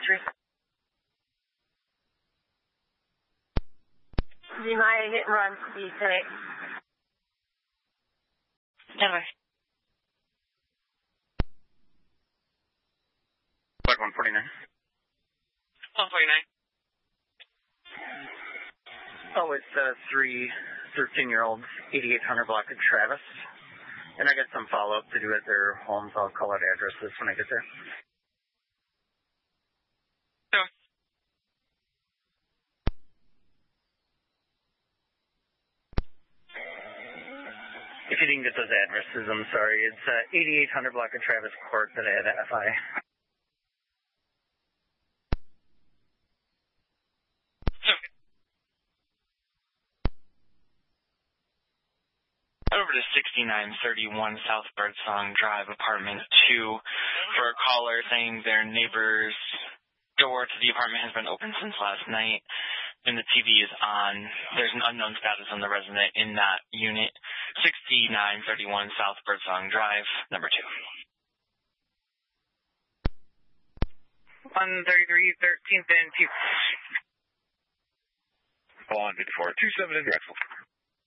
entry. Deny hit and run speed today. Never. Black 149. 149. Oh, it's 3 13-year-olds, 8800 block of Travis. And I got some follow-up to do at their homes. I'll call out addresses when I get there. Sure. If you didn't get those addresses, I'm sorry. It's 8800 block of Travis Court that I had at FI. Over to 6931 South Birdsong Drive, apartment 2, for a caller saying their neighbor's door to the apartment has been open since last night, and the TV is on. There's an unknown status on the resident in that unit. 6931 South Birdsong Drive, number 2. 133, 13th and 2. Hold on, 54, 27 in Drexel.